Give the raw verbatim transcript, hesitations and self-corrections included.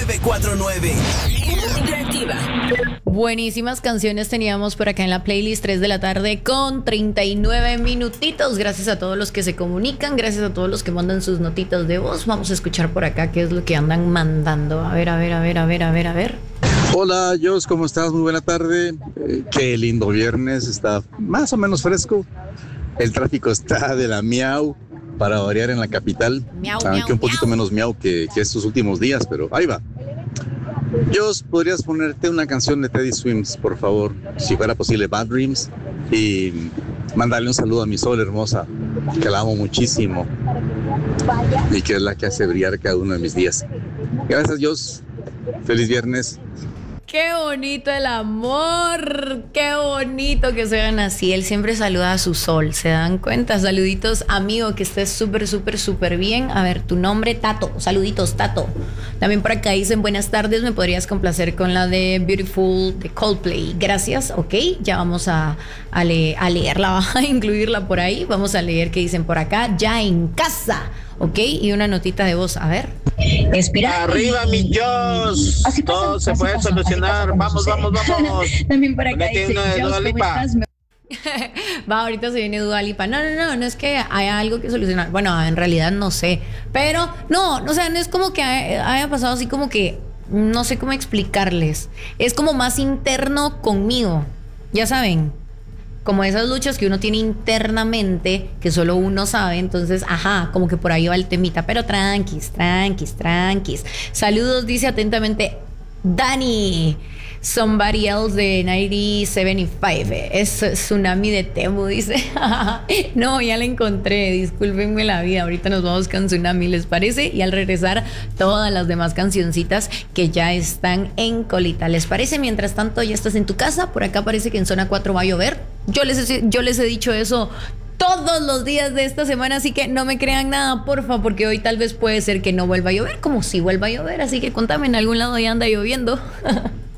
nueve cuatro nueve. Interactiva. Buenísimas canciones teníamos por acá en la playlist, tres de la tarde con treinta y nueve minutitos. Gracias a todos los que se comunican, gracias a todos los que mandan sus notitas de voz. Vamos a escuchar por acá qué es lo que andan mandando. A ver, a ver, a ver, a ver, a ver, a ver. Hola, Jos, ¿cómo estás? Muy buena tarde. Eh, qué lindo viernes, está más o menos fresco. El tráfico está de la miau para variar en la capital. Miau, Aunque miau, un poquito miau. menos miau que, que estos últimos días, pero ahí va. Jos, ¿podrías ponerte una canción de Teddy Swims, por favor? Si fuera posible, Bad Dreams. Y mandarle un saludo a mi Sol hermosa, que la amo muchísimo y que es la que hace brillar cada uno de mis días. Gracias, Jos. Feliz viernes. Qué bonito el amor, qué bonito que se vean así. Él siempre saluda a su Sol, ¿se dan cuenta? Saluditos, amigo, que estés súper, súper, súper bien. A ver, tu nombre, Tato. Saluditos, Tato. También por acá dicen, buenas tardes, ¿me podrías complacer con la de Beautiful de Coldplay? Gracias, ok, ya vamos a, a, le, a leerla, a incluirla por ahí. Vamos a leer qué dicen por acá, ya en casa, ok, y una notita de voz, a ver. Espera. Arriba, mi Dios. Así pasa, Todo se así puede pasa, solucionar. así pasa Vamos, cuando vamos, sucede. vamos. También por acá Ponete dice, una de Jos, Dua ¿cómo Lipa. estás? Me- Va, ahorita se viene Dua Lipa. No, no, no, no es que haya algo que solucionar. Bueno, en realidad no sé. Pero, no, o sea, no es como que haya, haya pasado así como que, no sé cómo explicarles. Es como más interno conmigo. Ya saben, como esas luchas que uno tiene internamente, que solo uno sabe. Entonces, ajá, como que por ahí va el temita. Pero tranquis, tranquis, tranquis. Saludos, dice atentamente Dani. Somebody Else de noventa setenta y cinco. Es Tsunami de Temu, dice. No, ya la encontré. Discúlpenme la vida. Ahorita nos vamos con Tsunami, ¿les parece? Y al regresar, todas las demás cancioncitas que ya están en colita. ¿Les parece? Mientras tanto, ya estás en tu casa. Por acá parece que en zona cuatro va a llover. Yo les he, yo les he dicho eso todos los días de esta semana, así que no me crean nada, porfa, porque hoy tal vez puede ser que no vuelva a llover, como si vuelva a llover. Así que contame, en algún lado ya anda lloviendo.